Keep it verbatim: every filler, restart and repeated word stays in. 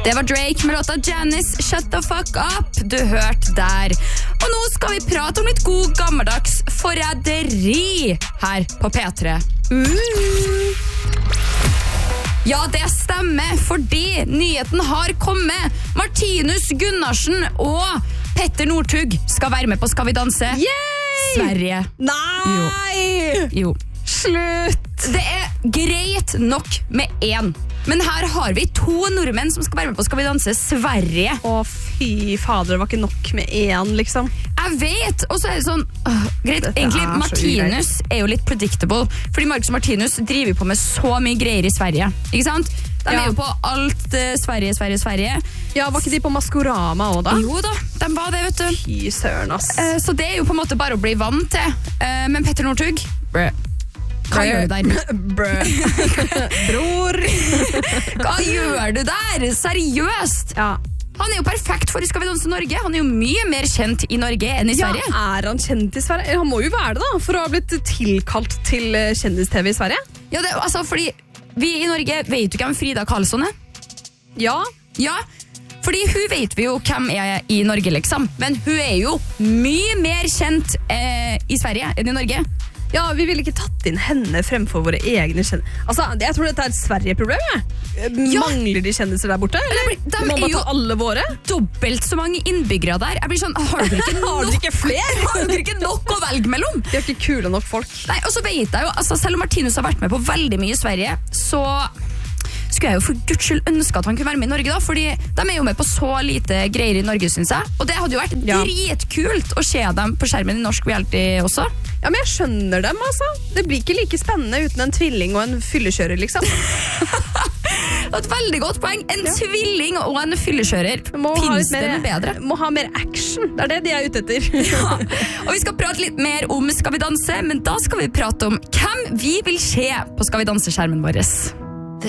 Det var Drake med låta Janice, Shut the fuck up. Du hørte der. Og nå skal vi prate om litt god gammeldags forræderi her på P tre. Uh. Ja, det stemmer, fordi nyheten har kommet. Martinus Gunnarsen og Petter Northug skal være med på Skal vi danse. Yay! Sverige. Nei! Jo. Slutt! Det er greit nok med én. Men her har vi to nordmenn som skal være med på Skal vi danse Sverige. Å, fy fader, det var ikke nok med én, liksom. Jeg vet, og så er det sånn åh, greit, Dette egentlig er så Martinus er jo litt predictable. Fordi Marcus og Martinus driver på med så mye greier i Sverige. Ikke sant? De Ja. er jo på alt uh, Sverige, Sverige, Sverige. Ja, var ikke de på Maskorama også da? Jo da, de var det, vet du. Fy søren, ass. Eh, så det er jo på en måte bare å bli vant til. Eh, men Petter Northug, brø. Hva Brø. gjør du der? Brø. Bror. Hva gjør du der? Seriøst? Ja. Han er jo perfekt for Skal vi danse Norge. Han er jo mye mer kjent i Norge enn i Ja, Sverige. er han kjent i Sverige? Han må jo være det da, for å ha blitt tilkalt til eh, kjendis-T V i Sverige. Ja, det, altså, fordi vi i Norge vet jo hvem Frida Karlsson er. Ja. Ja, fordi hun vet vi jo hvem er i Norge, liksom. Men hun er jo mye mer kjent eh, i Sverige enn i Norge. Ja, vi ville ikke tatt inn henne fremfor våre egne kjendiser. Altså, jeg tror dette er et Sverige-problem, jeg. Ja. Mangler de kjendiser der borte? Eller? De- de Vi må er bare jo- ta alle våre. Dobbelt så mange innbyggere der. Jeg blir sånn, har dere ikke nok, Har dere ikke flere? har dere ikke nok å velge mellom? De er ikke kule nok folk. Nei, og så vet jeg jo, altså, selv om Martinus har vært med på veldig mye i Sverige, så skulle jeg jo for Guds skyld ønske at han kunne være med i Norge da, fordi de er jo med på så lite greier i Norge, synes jeg. Og det hadde jo vært Ja. dritkult å se dem på skjermen i norsk reality også. Ja, men jeg skjønner dem, altså. Det blir ikke like spennende uten en tvilling og en fyllekjører, liksom. Det var et veldig godt poeng. En Ja. tvilling og en fyllekjører. Må ha Finnes litt det mer- noe bedre? Må ha mer action. Det er det de er ute etter. Ja. Og vi skal prate litt mer om Skal vi danse, men da skal vi prate om hvem vi vil se på Skal vi danse-skjermen vår.